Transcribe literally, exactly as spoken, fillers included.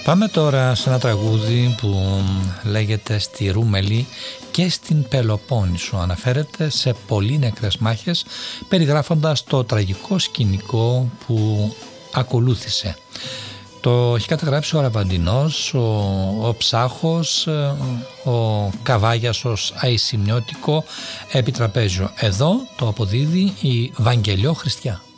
Πάμε τώρα σε ένα τραγούδι που λέγεται «Στη Ρούμελη και στην Πελοπόννησο». Αναφέρεται σε πολύ νεκρές μάχες, περιγράφοντας το τραγικό σκηνικό που ακολούθησε. Το έχει καταγράψει ο Αραβαντινός, ο, ο Ψάχος, ο Καβάγιας ως αησημιώτικο επιτραπέζιο. Εδώ το αποδίδει η Βαγγελιό Χριστιά.